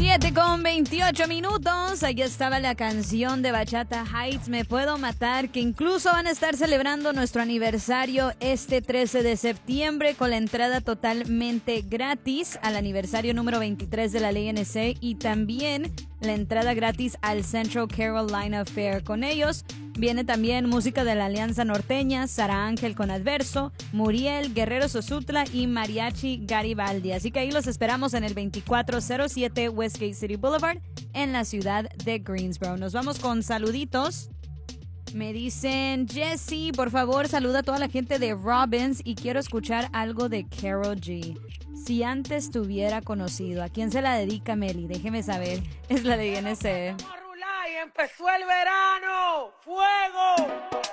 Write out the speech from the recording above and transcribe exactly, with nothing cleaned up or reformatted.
siete con veintiocho minutos. Ahí estaba la canción de Bachata Heights, Me Puedo Matar, que incluso van a estar celebrando nuestro aniversario este trece de septiembre con la entrada totalmente gratis al aniversario número veintitrés de la ley N C y también la entrada gratis al Central Carolina Fair. Con ellos viene también música de la Alianza Norteña, Sara Ángel con Adverso, Muriel, Guerrero Sosutla y Mariachi Garibaldi. Así que ahí los esperamos en el veinticuatro cero siete Westgate City Boulevard en la ciudad de Greensboro. Nos vamos con saluditos. Me dicen, Jesse, por favor, saluda a toda la gente de Robbins y quiero escuchar algo de Karol G. Si antes te hubiera conocido, ¿a quién se la dedica, Meli? Déjeme saber. Es la de I N C. Vamos a rular y empezó el verano. ¡Fuego!